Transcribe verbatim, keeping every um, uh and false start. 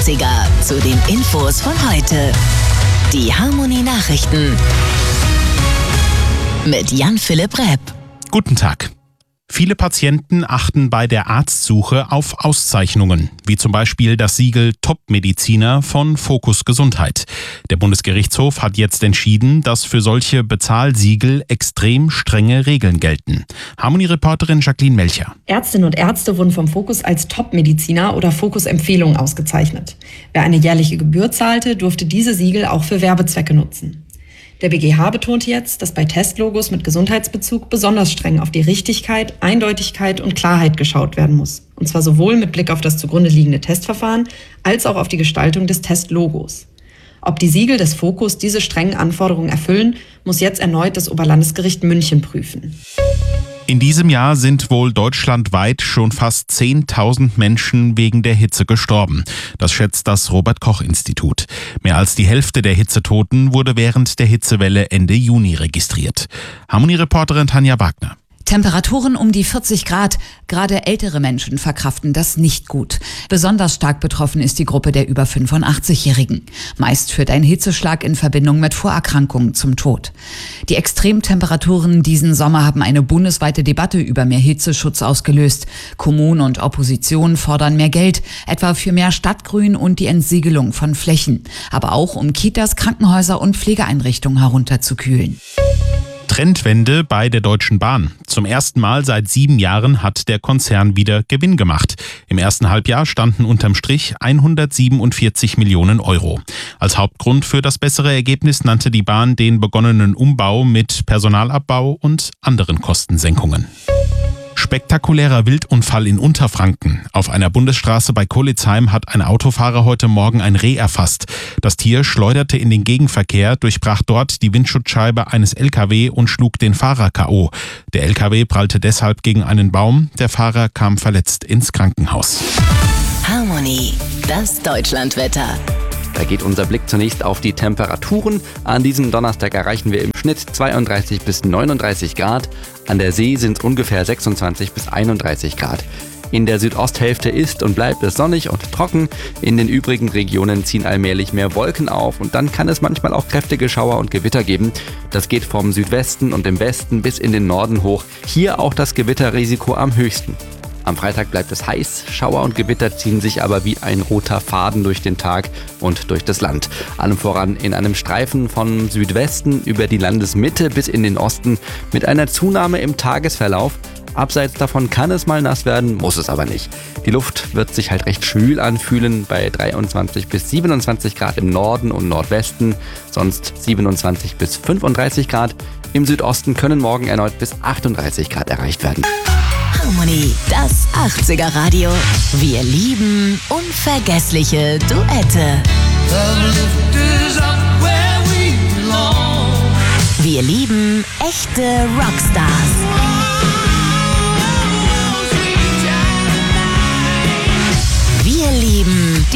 achtziger zu den Infos von heute. Die Harmony Nachrichten mit Jan-Philipp Repp. Guten Tag. Viele Patienten achten bei der Arztsuche auf Auszeichnungen, wie zum Beispiel das Siegel Top-Mediziner von Focus Gesundheit. Der Bundesgerichtshof hat jetzt entschieden, dass für solche Bezahlsiegel extrem strenge Regeln gelten. Harmony-Reporterin Jacqueline Melcher. Ärztinnen und Ärzte wurden vom Focus als Top-Mediziner oder Focus-Empfehlung ausgezeichnet. Wer eine jährliche Gebühr zahlte, durfte diese Siegel auch für Werbezwecke nutzen. Der B G H betonte jetzt, dass bei Testlogos mit Gesundheitsbezug besonders streng auf die Richtigkeit, Eindeutigkeit und Klarheit geschaut werden muss. Und zwar sowohl mit Blick auf das zugrunde liegende Testverfahren als auch auf die Gestaltung des Testlogos. Ob die Siegel des Focus diese strengen Anforderungen erfüllen, muss jetzt erneut das Oberlandesgericht München prüfen. In diesem Jahr sind wohl deutschlandweit schon fast zehntausend Menschen wegen der Hitze gestorben. Das schätzt das Robert-Koch-Institut. Mehr als die Hälfte der Hitzetoten wurde während der Hitzewelle Ende Juni registriert. Harmony-Reporterin Tanja Wagner. Temperaturen um die vierzig Grad. Gerade ältere Menschen verkraften das nicht gut. Besonders stark betroffen ist die Gruppe der über fünfundachtzig-Jährigen. Meist führt ein Hitzeschlag in Verbindung mit Vorerkrankungen zum Tod. Die Extremtemperaturen diesen Sommer haben eine bundesweite Debatte über mehr Hitzeschutz ausgelöst. Kommunen und Opposition fordern mehr Geld, etwa für mehr Stadtgrün und die Entsiegelung von Flächen. Aber auch um Kitas, Krankenhäuser und Pflegeeinrichtungen herunterzukühlen. Trendwende bei der Deutschen Bahn. Zum ersten Mal seit sieben Jahren hat der Konzern wieder Gewinn gemacht. Im ersten Halbjahr standen unterm Strich hundertsiebenundvierzig Millionen Euro. Als Hauptgrund für das bessere Ergebnis nannte die Bahn den begonnenen Umbau mit Personalabbau und anderen Kostensenkungen. Spektakulärer Wildunfall in Unterfranken. Auf einer Bundesstraße bei Kolitzheim hat ein Autofahrer heute Morgen ein Reh erfasst. Das Tier schleuderte in den Gegenverkehr, durchbrach dort die Windschutzscheibe eines L K W und schlug den Fahrer K O. Der L K W prallte deshalb gegen einen Baum. Der Fahrer kam verletzt ins Krankenhaus. Harmony, das Deutschlandwetter. Da geht unser Blick zunächst auf die Temperaturen. An diesem Donnerstag erreichen wir im Schnitt zweiunddreißig bis neununddreißig Grad. An der See sind es ungefähr sechsundzwanzig bis einunddreißig Grad. In der Südosthälfte ist und bleibt es sonnig und trocken. In den übrigen Regionen ziehen allmählich mehr Wolken auf und dann kann es manchmal auch kräftige Schauer und Gewitter geben. Das geht vom Südwesten und im Westen bis in den Norden hoch. Hier auch das Gewitterrisiko am höchsten. Am Freitag bleibt es heiß, Schauer und Gewitter ziehen sich aber wie ein roter Faden durch den Tag und durch das Land. Allem voran in einem Streifen von Südwesten über die Landesmitte bis in den Osten mit einer Zunahme im Tagesverlauf. Abseits davon kann es mal nass werden, muss es aber nicht. Die Luft wird sich halt recht schwül anfühlen, bei dreiundzwanzig bis siebenundzwanzig Grad im Norden und Nordwesten, sonst siebenundzwanzig bis fünfunddreißig Grad. Im Südosten können morgen erneut bis achtunddreißig Grad erreicht werden. Harmony, das achtziger-Radio. Wir lieben unvergessliche Duette. Wir lieben echte Rockstars.